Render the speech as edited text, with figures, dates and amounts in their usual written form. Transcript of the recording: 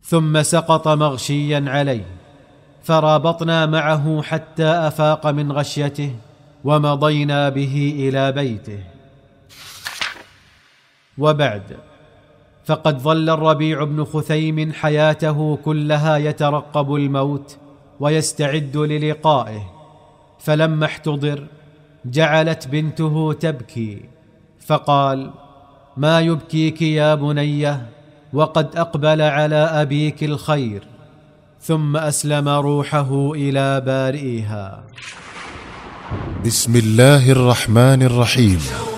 ثم سقط مغشيا عليه، فرابطنا معه حتى أفاق من غشيته، ومضينا به إلى بيته. وبعد، فقد ظل الربيع بن خثيم حياته كلها يترقب الموت ويستعد للقائه، فلما احتضر جعلت بنته تبكي، فقال: ما يبكيك يا بنيه، وقد أقبل على أبيك الخير. ثم أسلم روحه إلى بارئها. بسم الله الرحمن الرحيم.